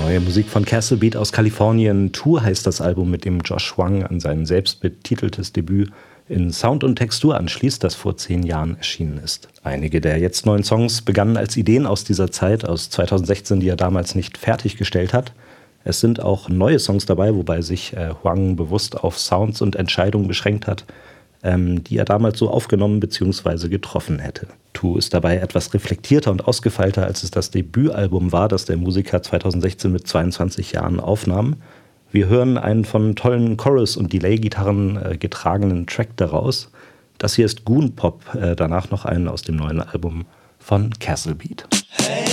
Neue Musik von Castle Beat aus Kalifornien. Tour heißt das Album, mit dem Josh Wang an sein selbstbetiteltes Debüt in Sound und Textur anschließt, das vor 10 Jahren erschienen ist. Einige der jetzt neuen Songs begannen als Ideen aus dieser Zeit, aus 2016, die er damals nicht fertiggestellt hat. Es sind auch neue Songs dabei, wobei sich Wang bewusst auf Sounds und Entscheidungen beschränkt hat, die er damals so aufgenommen bzw. getroffen hätte. Tu ist dabei etwas reflektierter und ausgefeilter, als es das Debütalbum war, das der Musiker 2016 mit 22 Jahren aufnahm. Wir hören einen von tollen Chorus- und Delay-Gitarren getragenen Track daraus. Das hier ist Goon Pop, danach noch einen aus dem neuen Album von Castle Beat.